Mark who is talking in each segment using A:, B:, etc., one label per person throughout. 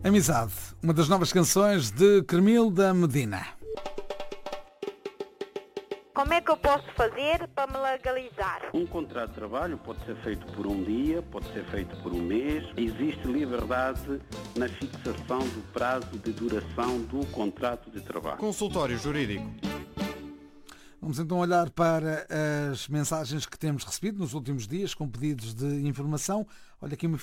A: Amizade, uma das novas canções de Cremilda Medina.
B: Como é que eu posso fazer para me legalizar?
C: Um contrato de trabalho pode ser feito por um dia, pode ser feito por um mês. Existe liberdade na fixação do prazo de duração do contrato de trabalho.
D: Consultório Jurídico.
A: Vamos então olhar para as mensagens que temos recebido nos últimos dias com pedidos de informação. Olha aqui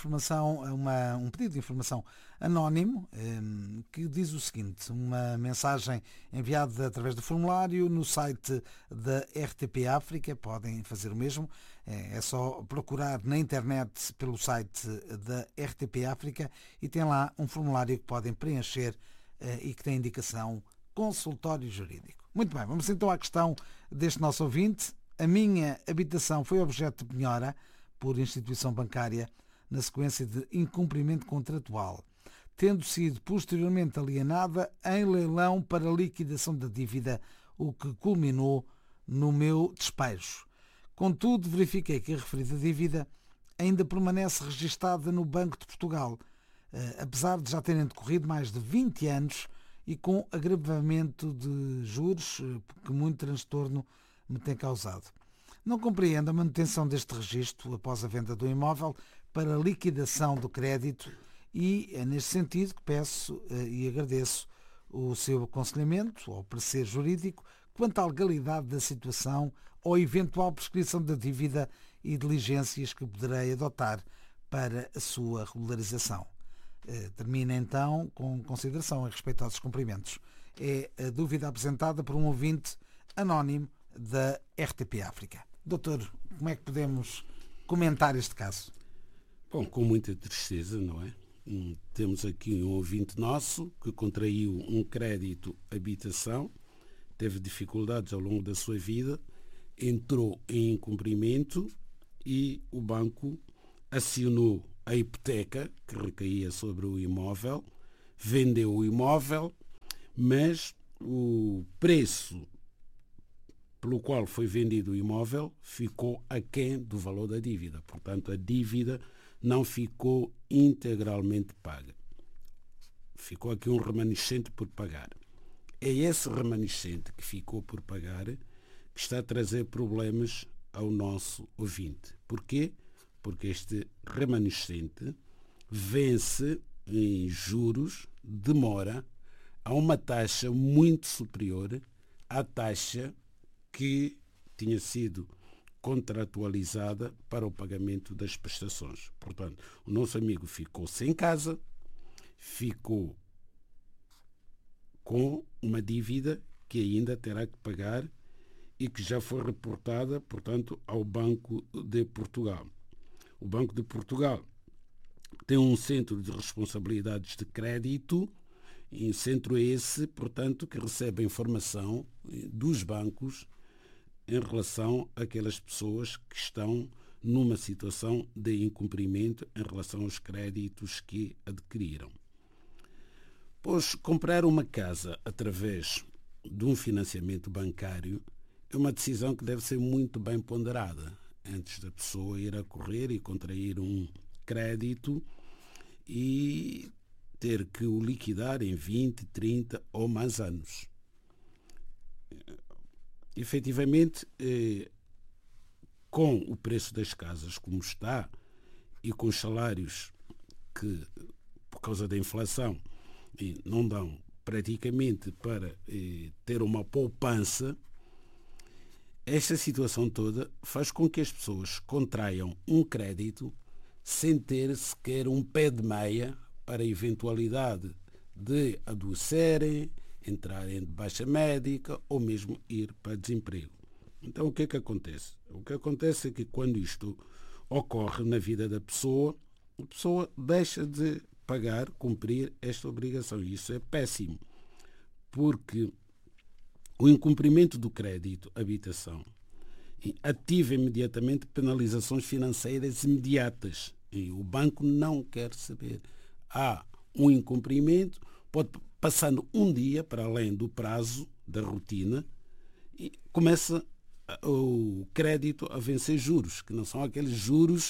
A: um pedido de informação anónimo que diz o seguinte: uma mensagem enviada através do formulário no site da RTP África. Podem fazer o mesmo, é só procurar na internet pelo site da RTP África e tem lá um formulário que podem preencher e que tem indicação consultório jurídico. Muito bem, vamos então à questão deste nosso ouvinte. A minha habitação foi objeto de penhora por instituição bancária na sequência de incumprimento contratual, tendo sido posteriormente alienada em leilão para liquidação da dívida, o que culminou no meu despejo. Contudo, verifiquei que a referida dívida ainda permanece registada no Banco de Portugal, apesar de já terem decorrido mais de 20 anos e com agravamento de juros que muito transtorno me tem causado. Não compreendo a manutenção deste registro após a venda do imóvel para liquidação do crédito e é neste sentido que peço e agradeço o seu aconselhamento ou parecer jurídico quanto à legalidade da situação ou eventual prescrição da dívida e diligências que poderei adotar para a sua regularização. Termina então com consideração em respeito aos cumprimentos. É a dúvida apresentada por um ouvinte anónimo da RTP África. Doutor, como é que podemos comentar este caso?
C: Bom, com muita tristeza, não é? Temos aqui um ouvinte nosso que contraiu um crédito habitação, teve dificuldades ao longo da sua vida, entrou em incumprimento e o banco acionou a hipoteca que recaía sobre o imóvel, vendeu o imóvel, mas o preço pelo qual foi vendido o imóvel ficou aquém do valor da dívida. Portanto, a dívida não ficou integralmente paga. Ficou aqui um remanescente por pagar. É esse remanescente que ficou por pagar que está a trazer problemas ao nosso ouvinte. Porquê? Porque este remanescente vence em juros, demora, a uma taxa muito superior à taxa que tinha sido contratualizada para o pagamento das prestações. Portanto, o nosso amigo ficou sem casa, ficou com uma dívida que ainda terá que pagar e que já foi reportada, portanto, ao Banco de Portugal. O Banco de Portugal tem um centro de responsabilidades de crédito, e centro esse, portanto, que recebe a informação dos bancos em relação àquelas pessoas que estão numa situação de incumprimento em relação aos créditos que adquiriram. Pois comprar uma casa através de um financiamento bancário é uma decisão que deve ser muito bem ponderada antes da pessoa ir a correr e contrair um crédito e ter que o liquidar em 20, 30 ou mais anos. Efetivamente, com o preço das casas como está e com os salários que, por causa da inflação, não dão praticamente para ter uma poupança, esta situação toda faz com que as pessoas contraiam um crédito sem ter sequer um pé de meia para a eventualidade de adoecerem, entrarem de baixa médica ou mesmo ir para desemprego. Então o que é que acontece? O que acontece é que quando isto ocorre na vida da pessoa, a pessoa deixa de pagar, cumprir esta obrigação. E isso é péssimo, porque o incumprimento do crédito habitação ativa imediatamente penalizações financeiras imediatas. E o banco não quer saber. Há um incumprimento, pode passando um dia para além do prazo da rotina e começa o crédito a vencer juros, que não são aqueles juros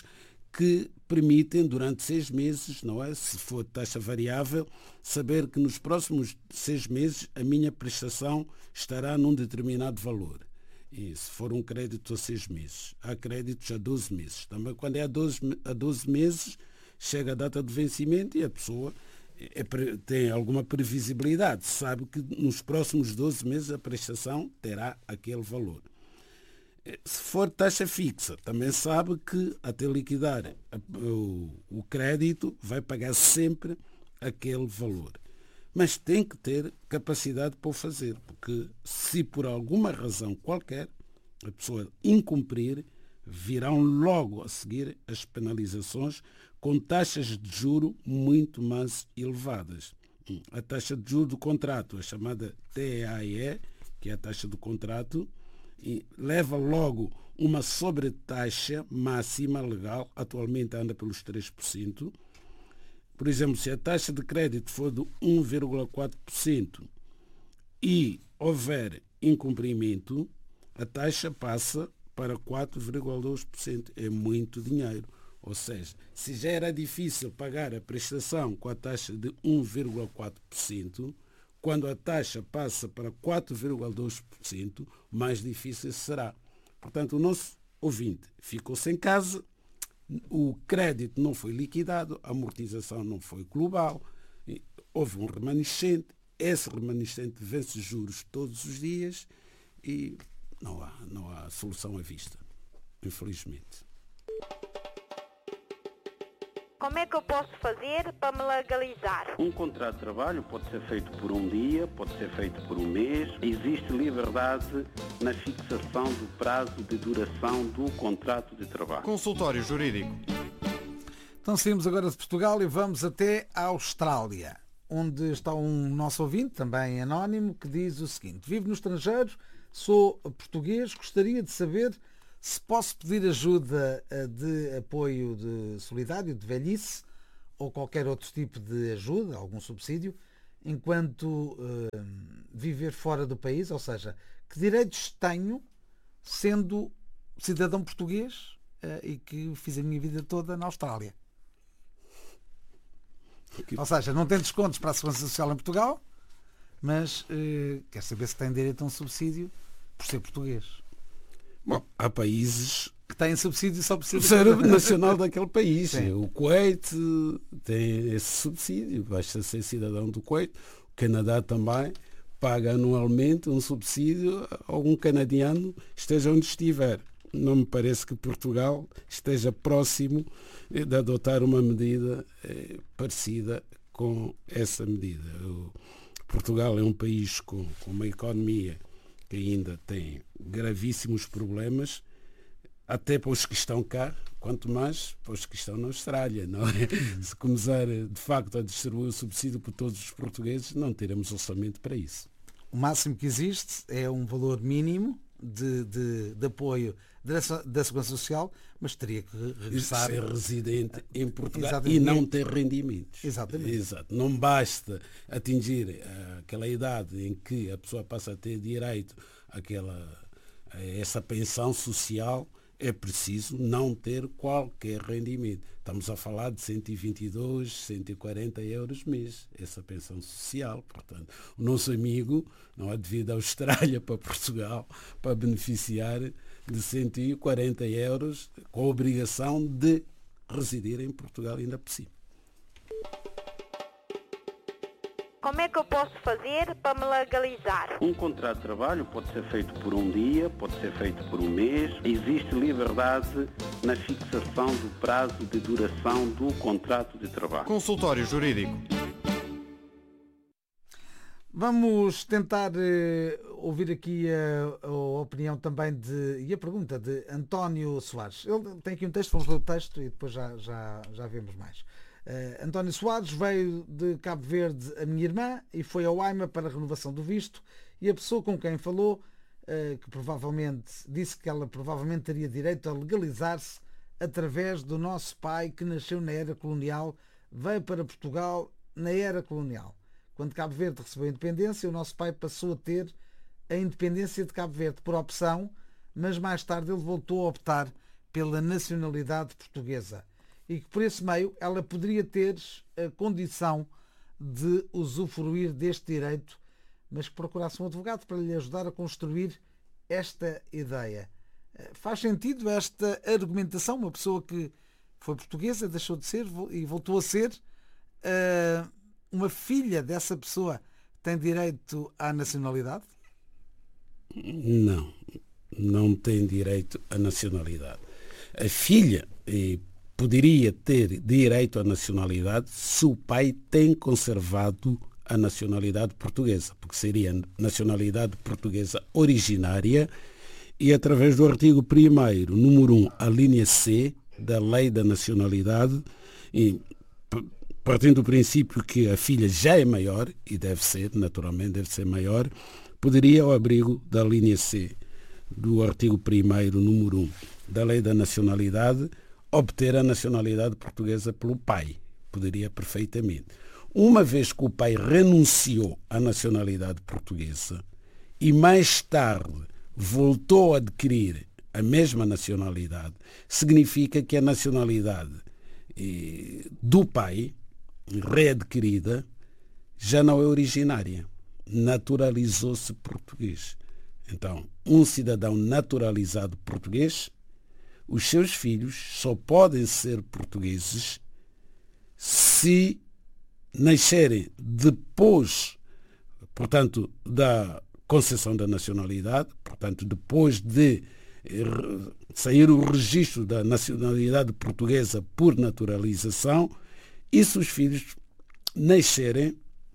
C: que permitem durante 6 meses, não é? Se for taxa variável, saber que nos próximos 6 meses a minha prestação estará num determinado valor. E se for um crédito a 6 meses, há créditos a 12 meses. Também quando é a 12 meses, chega a data de vencimento e a pessoa tem alguma previsibilidade, sabe que nos próximos 12 meses a prestação terá aquele valor. Se for taxa fixa, também sabe que até liquidar o crédito vai pagar sempre aquele valor. Mas tem que ter capacidade para o fazer, porque se por alguma razão qualquer a pessoa incumprir, virão logo a seguir as penalizações com taxas de juro muito mais elevadas. A taxa de juro do contrato, a chamada TAE, que é a taxa do contrato, leva logo uma sobretaxa máxima legal, atualmente anda pelos 3%. Por exemplo, se a taxa de crédito for de 1,4% e houver incumprimento, a taxa passa para 4,2%. É muito dinheiro. Ou seja, se já era difícil pagar a prestação com a taxa de 1,4%, quando a taxa passa para 4,2%, mais difícil será. Portanto, o nosso ouvinte ficou sem casa, o crédito não foi liquidado, a amortização não foi global, houve um remanescente, esse remanescente vence juros todos os dias e não há solução à vista, infelizmente.
B: Como é que eu posso fazer para me legalizar?
D: Um contrato de trabalho pode ser feito por um dia, pode ser feito por um mês. Existe liberdade na fixação do prazo de duração do contrato de trabalho.
E: Consultório Jurídico.
A: Então saímos agora de Portugal e vamos até a Austrália, onde está um nosso ouvinte, também anónimo, que diz o seguinte: vivo no estrangeiro, sou português, gostaria de saber se posso pedir ajuda de apoio solidário, de velhice, ou qualquer outro tipo de ajuda, algum subsídio, enquanto viver fora do país, ou seja, que direitos tenho sendo cidadão português e que fiz a minha vida toda na Austrália. Ou seja, não tem descontos para a Segurança Social em Portugal, mas quer saber se tem direito a um subsídio por ser português.
C: Bom, há países
A: que têm subsídio só por ser
C: nacional daquele país.
A: Sim.
C: O Kuwait tem esse subsídio, basta ser cidadão do Kuwait. O Canadá também paga anualmente um subsídio a um canadiano, esteja onde estiver. Não me parece que Portugal esteja próximo de adotar uma medida parecida com essa medida. Portugal é um país com uma economia que ainda tem gravíssimos problemas, até para os que estão cá, quanto mais para os que estão na Austrália, não é? Se começar de facto a distribuir o subsídio por todos os portugueses, não teremos orçamento para isso.
A: O máximo que existe é um valor mínimo de apoio da Segurança Social, mas teria que regressar...
C: Ser residente em Portugal.
A: Exatamente.
C: E não ter rendimentos.
A: Exatamente.
C: Exato. Não basta atingir aquela idade em que a pessoa passa a ter direito a essa pensão social, é preciso não ter qualquer rendimento. Estamos a falar de 122, 140 euros mês, essa pensão social. Portanto, o nosso amigo não há de vir da Austrália para Portugal para beneficiar de 140 euros com a obrigação de residir em Portugal ainda por cima.
B: Como é que eu posso fazer para me legalizar?
D: Um contrato de trabalho pode ser feito por um dia, pode ser feito por um mês. Existe liberdade na fixação do prazo de duração do contrato de trabalho.
E: Consultório Jurídico.
A: Vamos tentar ouvir aqui a opinião também e a pergunta de António Soares. Ele tem aqui um texto, vamos ler o texto e depois já vemos mais. António Soares veio de Cabo Verde a minha irmã e foi ao AIMA para a renovação do visto, e a pessoa com quem falou que provavelmente disse que ela provavelmente teria direito a legalizar-se através do nosso pai, que nasceu na era colonial, veio para Portugal na era colonial. Quando Cabo Verde recebeu a independência, o nosso pai passou a ter a independência de Cabo Verde por opção, mas mais tarde ele voltou a optar pela nacionalidade portuguesa. e que por esse meio ela poderia ter a condição de usufruir deste direito, mas que procurasse um advogado para lhe ajudar a construir esta ideia. Faz sentido esta argumentação? Uma pessoa que foi portuguesa, deixou de ser e voltou a ser, uma filha dessa pessoa tem direito à nacionalidade?
C: Não tem direito à nacionalidade. A filha poderia ter direito à nacionalidade se o pai tem conservado a nacionalidade portuguesa, porque seria nacionalidade portuguesa originária e através do artigo 1º, número 1, a linha C da Lei da Nacionalidade, e partindo do princípio que a filha já é maior, e deve ser, naturalmente, deve ser maior, poderia, ao abrigo da linha C do artigo 1º, número 1 da Lei da Nacionalidade, obter a nacionalidade portuguesa pelo pai. Poderia perfeitamente. Uma vez que o pai renunciou à nacionalidade portuguesa e mais tarde voltou a adquirir a mesma nacionalidade, significa que a nacionalidade do pai, readquirida, já não é originária. Naturalizou-se português. Então, um cidadão naturalizado português, os seus filhos só podem ser portugueses se nascerem depois, portanto, da concessão da nacionalidade, portanto, depois de sair o registro da nacionalidade portuguesa por naturalização, e se os filhos nascerem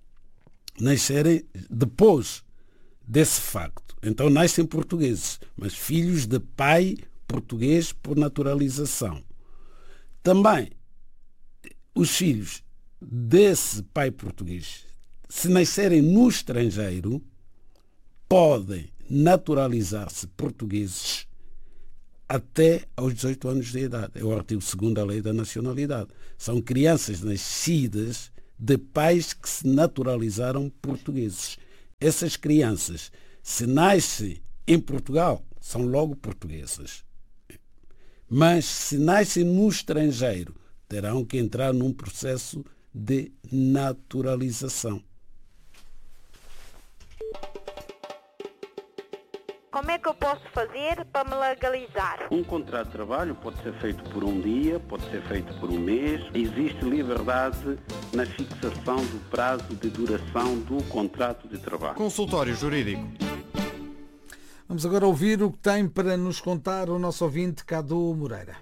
C: depois desse facto. Então nascem portugueses, mas filhos de pai português por naturalização. Também os filhos desse pai português, se nascerem no estrangeiro, podem naturalizar-se portugueses até aos 18 anos de idade. É o artigo 2º da Lei da Nacionalidade. São crianças nascidas de pais que se naturalizaram portugueses. Essas crianças, se nascem em Portugal, são logo portuguesas. Mas se nascem no estrangeiro, terão que entrar num processo de naturalização.
B: Como é que eu posso fazer para me legalizar?
D: Um contrato de trabalho pode ser feito por um dia, pode ser feito por um mês. Existe liberdade na fixação do prazo de duração do contrato de trabalho.
E: Consultório Jurídico.
A: Vamos agora ouvir o que tem para nos contar o nosso ouvinte Cadu Moreira.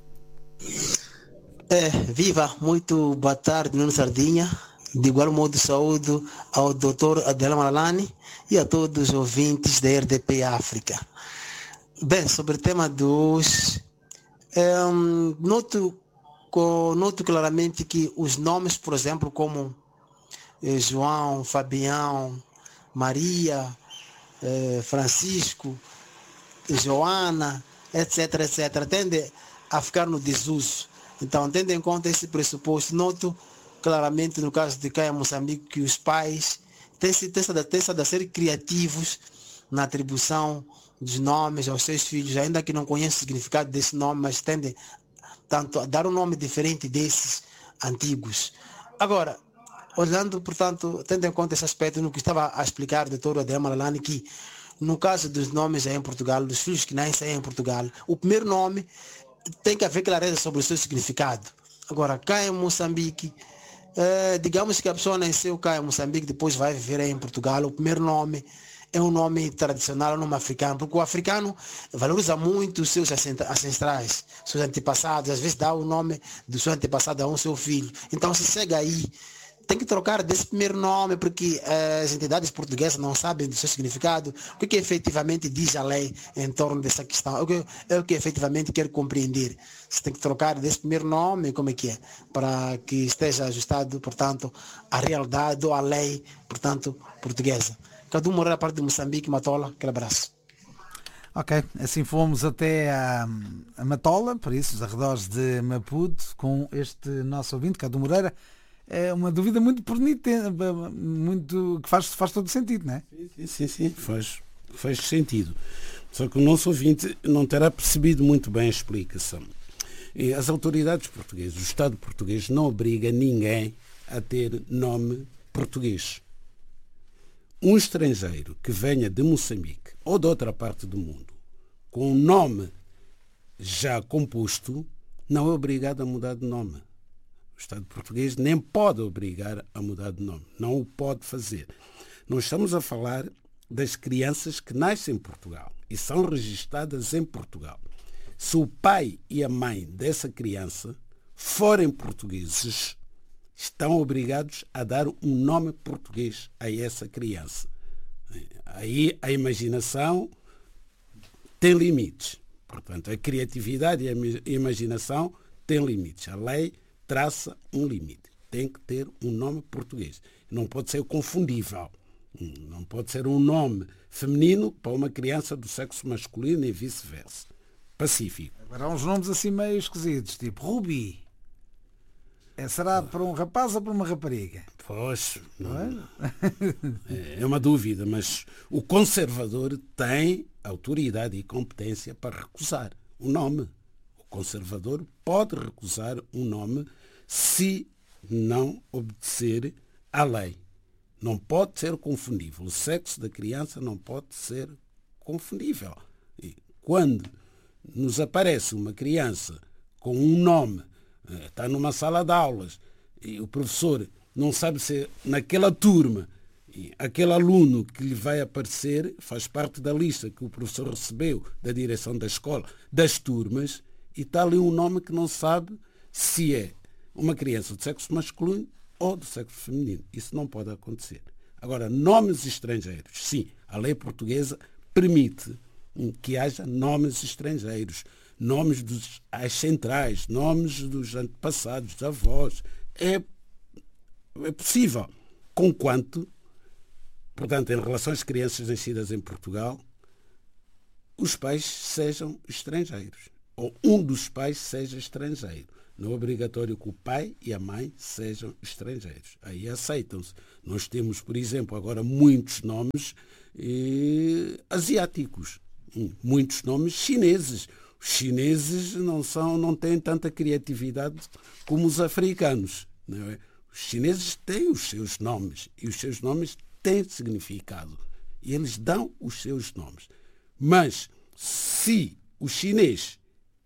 F: Viva, muito boa tarde, Nuno Sardinha. De igual modo, saúdo ao Dr. Adel Malalani e a todos os ouvintes da RDP África. Bem, sobre o tema dos... noto claramente que os nomes, por exemplo, como João, Fabião, Maria, Francisco, Joana, etc., tendem a ficar no desuso. Então, tendo em conta esse pressuposto, noto claramente no caso de cá em Moçambique que os pais têm estado a ser criativos na atribuição dos nomes aos seus filhos, ainda que não conheçam o significado desse nome, mas tendem tanto a dar um nome diferente desses antigos. Agora, olhando, portanto, tendo em conta esse aspecto, no que estava a explicar o Dr. Adel Malalani, que no caso dos nomes aí em Portugal, dos filhos que nascem em Portugal, o primeiro nome tem que haver clareza sobre o seu significado. Agora, cá em Moçambique, digamos que a pessoa nasceu cá em Moçambique, depois vai viver aí em Portugal, o primeiro nome é um nome tradicional, um nome africano, porque o africano valoriza muito os seus ancestrais, seus antepassados, às vezes dá o nome do seu antepassado a um seu filho. Então se chega aí, tem que trocar desse primeiro nome, porque as entidades portuguesas não sabem do seu significado, o que efetivamente diz a lei em torno dessa questão, é o que efetivamente quer compreender. Você tem que trocar desse primeiro nome, como é que é, para que esteja ajustado, portanto, à realidade ou à lei, portanto, portuguesa. Cadu Moreira, parte de Moçambique, Matola, aquele abraço.
A: Ok, assim fomos até a Matola, por isso, os arredores de Maputo, com este nosso ouvinte, Cadu Moreira. É uma dúvida muito bonita, muito, que faz todo sentido, não é?
C: Sim, faz sentido. Só que o nosso ouvinte não terá percebido muito bem a explicação. E as autoridades portuguesas, o Estado português não obriga ninguém a ter nome português. Um estrangeiro que venha de Moçambique ou de outra parte do mundo com um nome já composto não é obrigado a mudar de nome. O Estado português nem pode obrigar a mudar de nome. Não o pode fazer. Nós estamos a falar das crianças que nascem em Portugal e são registadas em Portugal. Se o pai e a mãe dessa criança forem portugueses, estão obrigados a dar um nome português a essa criança. Aí a imaginação tem limites. Portanto, a criatividade e a imaginação têm limites. A lei traça um limite. Tem que ter um nome português. Não pode ser confundível. Não pode ser um nome feminino para uma criança do sexo masculino e vice-versa. Pacífico.
A: Agora há uns nomes assim meio esquisitos, tipo Rubi. Será para um rapaz ou para uma rapariga?
C: Pois, é uma dúvida, mas o conservador tem autoridade e competência para recusar o nome. O conservador pode recusar um nome se não obedecer à lei. Não pode ser confundível. O sexo da criança não pode ser confundível. E quando nos aparece uma criança com um nome, está numa sala de aulas e o professor não sabe se naquela turma aquele aluno que lhe vai aparecer faz parte da lista que o professor recebeu da direção da escola, das turmas, e está ali um nome que não sabe se é uma criança de sexo masculino ou de sexo feminino. Isso não pode acontecer. Agora, nomes estrangeiros, sim, a lei portuguesa permite que haja nomes estrangeiros, nomes dos centrais, nomes dos antepassados, dos avós. É possível, conquanto, portanto, em relação às crianças nascidas em Portugal, os pais sejam estrangeiros, ou um dos pais seja estrangeiro. Não é obrigatório que o pai e a mãe sejam estrangeiros. Aí aceitam-se. Nós temos, por exemplo, agora muitos nomes asiáticos, muitos nomes chineses. Os chineses não têm tanta criatividade como os africanos. Não é? Os chineses têm os seus nomes e os seus nomes têm significado. E eles dão os seus nomes. Mas se o chinês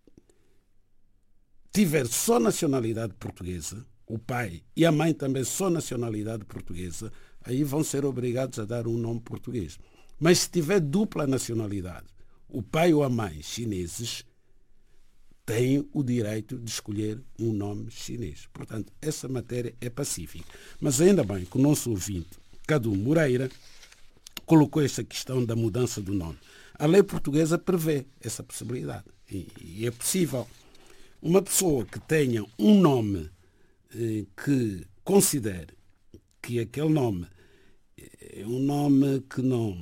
C: tiver só nacionalidade portuguesa, o pai e a mãe também só nacionalidade portuguesa, aí vão ser obrigados a dar um nome português. Mas se tiver dupla nacionalidade, o pai ou a mãe chineses têm o direito de escolher um nome chinês. Portanto, essa matéria é pacífica. Mas ainda bem que o nosso ouvinte, Cadu Moreira, colocou esta questão da mudança do nome. A lei portuguesa prevê essa possibilidade. E é possível. Uma pessoa que tenha um nome que considere que aquele nome é um nome que não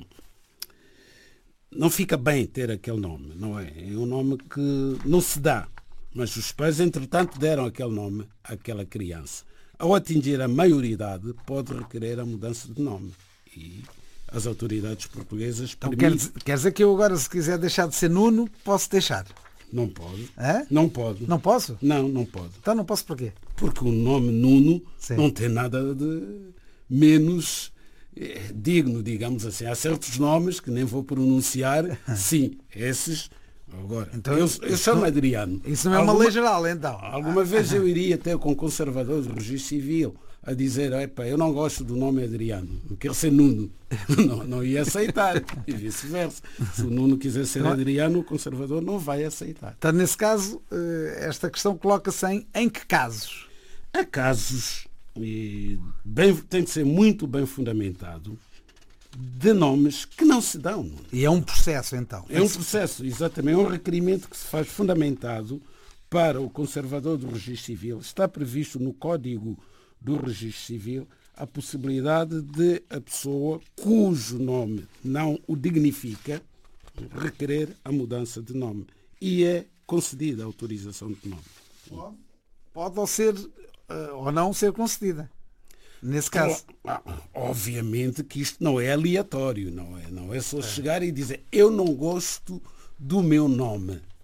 C: fica bem ter aquele nome, não é? É um nome que não se dá. Mas os pais, entretanto, deram aquele nome àquela criança. Ao atingir a maioridade, pode requerer a mudança de nome. E as autoridades portuguesas permitem...
A: Então, quer dizer que eu agora, se quiser deixar de ser Nuno, posso deixar?
C: Não pode.
A: É?
C: Não pode.
A: Não posso?
C: Não pode.
A: Então não posso porquê?
C: Porque o nome Nuno
A: Sim.
C: não tem nada de menos digno, digamos assim. Há certos nomes que nem vou pronunciar. Sim, esses... Agora,
A: então,
C: eu chamo Adriano.
A: Isso não é uma lei geral, então.
C: Alguma vez eu iria até com conservadores do registro civil a dizer, eu não gosto do nome Adriano, eu quero ser Nuno. Não ia aceitar. E vice-versa. Se o Nuno quiser ser Adriano, o conservador não vai aceitar.
A: Então, nesse caso, esta questão coloca-se em que casos?
C: Há casos, e tem que ser muito bem fundamentado, de nomes que não se dão.
A: E é um processo, então.
C: É um processo, exatamente. É um requerimento que se faz fundamentado para o conservador do registro civil. Está previsto no Código do Registro Civil a possibilidade de a pessoa cujo nome não o dignifica requerer a mudança de nome. E é concedida a autorização de nome.
A: Pode ou não ser concedida. Nesse caso.
C: Obviamente que isto não é aleatório, não é só chegar e dizer eu não gosto do meu nome.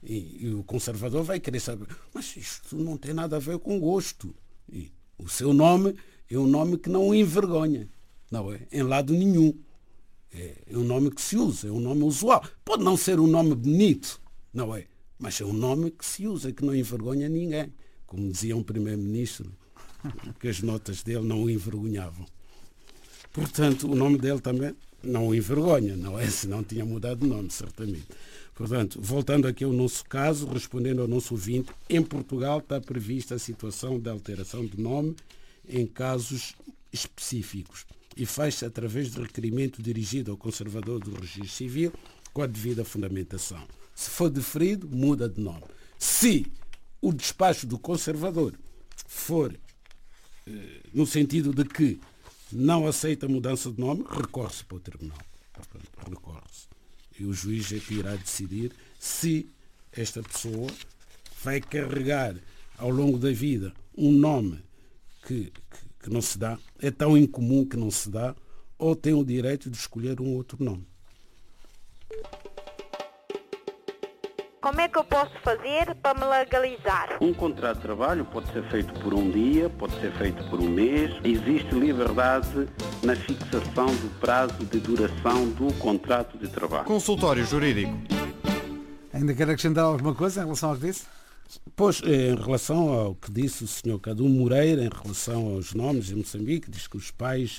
C: E o conservador vai querer saber, mas isto não tem nada a ver com gosto. E o seu nome é um nome que não o envergonha, não é? Em lado nenhum. É um nome que se usa, é um nome usual. Pode não ser um nome bonito, não é? Mas é um nome que se usa, que não envergonha ninguém. Como dizia um primeiro-ministro, que as notas dele não o envergonhavam. Portanto, o nome dele também não o envergonha, não é? Senão tinha mudado de nome, certamente. Portanto, voltando aqui ao nosso caso, respondendo ao nosso ouvinte, em Portugal está prevista a situação de alteração de nome em casos específicos e faz-se através de requerimento dirigido ao conservador do Registro Civil com a devida fundamentação. Se for deferido, muda de nome. Se o despacho do conservador for no sentido de que não aceita a mudança de nome, recorre-se para o tribunal. Portanto, recorre-se. E o juiz é que irá decidir se esta pessoa vai carregar ao longo da vida um nome que não se dá, é tão incomum que não se dá, ou tem o direito de escolher um outro nome.
B: Como é que eu posso fazer para me legalizar?
D: Um contrato de trabalho pode ser feito por um dia, pode ser feito por um mês. Existe liberdade na fixação do prazo de duração do contrato de trabalho.
E: Consultório Jurídico.
A: Ainda quer acrescentar alguma coisa em relação ao que disse?
C: Pois, em relação ao que disse o Sr. Cadu Moreira, em relação aos nomes em Moçambique, diz que os pais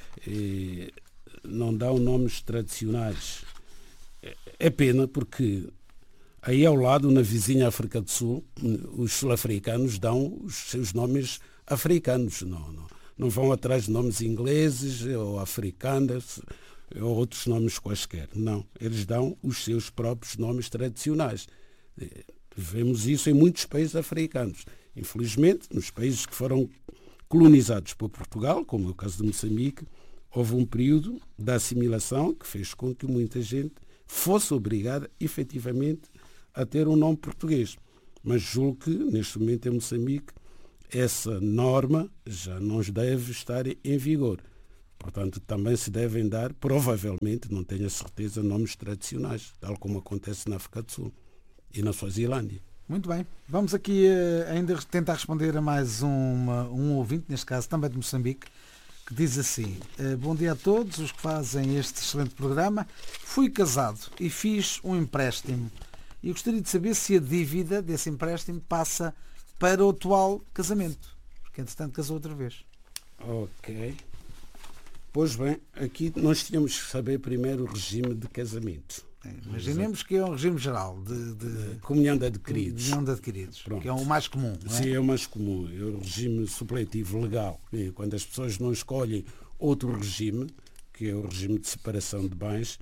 C: não dão nomes tradicionais. É pena porque aí ao lado, na vizinha África do Sul, os sul-africanos dão os seus nomes africanos. Não vão atrás de nomes ingleses ou africanos ou outros nomes quaisquer. Não, eles dão os seus próprios nomes tradicionais. Vemos isso em muitos países africanos. Infelizmente, nos países que foram colonizados por Portugal, como é o caso de Moçambique, houve um período de assimilação que fez com que muita gente fosse obrigada, efetivamente, a ter um nome português. Mas julgo que, neste momento, em Moçambique, essa norma já não deve estar em vigor. Portanto, também se devem dar, provavelmente, não tenho a certeza, nomes tradicionais, tal como acontece na África do Sul e na Suazilândia.
A: Muito bem. Vamos aqui ainda tentar responder a mais um ouvinte, neste caso também de Moçambique, que diz assim: bom dia a todos os que fazem este excelente programa. Fui casado e fiz um empréstimo e gostaria de saber se a dívida desse empréstimo passa para o atual casamento, porque entretanto casou outra vez.
C: Ok. Pois bem, aqui nós tínhamos que saber primeiro o regime de casamento.
A: Imaginemos que é um regime geral de
C: comunhão de adquiridos.
A: Comunhão de adquiridos, que é o mais comum. Não é?
C: Sim, é o mais comum. É o regime supletivo legal. E quando as pessoas não escolhem outro regime, que é o regime de separação de bens,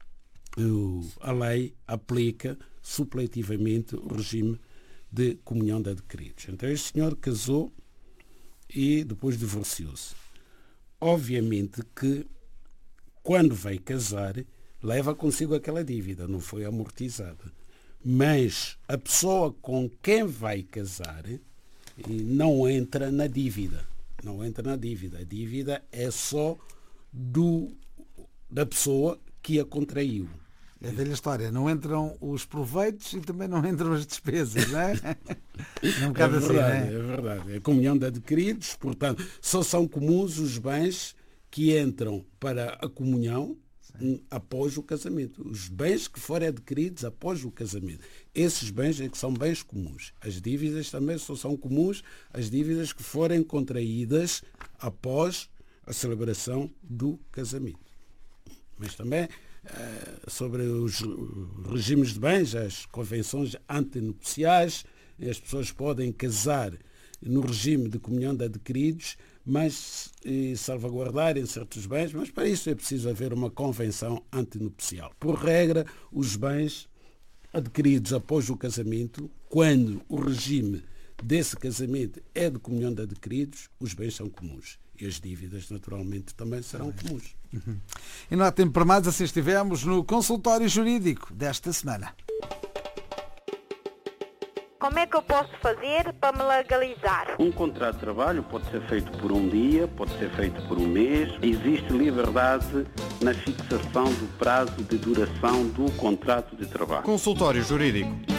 C: a lei aplica supletivamente o regime de comunhão de adquiridos. Então este senhor casou e depois divorciou-se. Obviamente que quando vai casar leva consigo aquela dívida, não foi amortizada. Mas a pessoa com quem vai casar não entra na dívida. Não entra na dívida. A dívida é só da pessoa que a contraiu.
A: É a velha história, não entram os proveitos e também não entram as despesas, não é? É um bocado assim, não é?
C: É verdade. É comunhão de adquiridos, portanto, só são comuns os bens que entram para a comunhão após o casamento. Os bens que forem adquiridos após o casamento. Esses bens é que são bens comuns. As dívidas também só são comuns as dívidas que forem contraídas após a celebração do casamento. Mas também sobre os regimes de bens, as convenções antinupciais, as pessoas podem casar no regime de comunhão de adquiridos, mas salvaguardarem certos bens, mas para isso é preciso haver uma convenção antinupcial. Por regra, os bens adquiridos após o casamento, quando o regime desse casamento é de comunhão de adquiridos, os bens são comuns. E as dívidas, naturalmente, também serão comuns.
A: E não há tempo para mais, assim estivemos no consultório jurídico desta semana.
B: Como é que eu posso fazer para me legalizar?
D: Um contrato de trabalho pode ser feito por um dia, pode ser feito por um mês. Existe liberdade na fixação do prazo de duração do contrato de trabalho.
E: Consultório Jurídico.